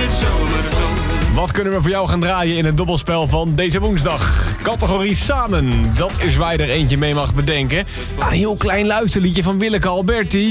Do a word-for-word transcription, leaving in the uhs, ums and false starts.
Wat kunnen we voor jou gaan draaien in het dobbelspel van deze woensdag? Categorie Samen, dat is waar je er eentje mee mag bedenken. Een heel klein luisterliedje van Willeke Alberti.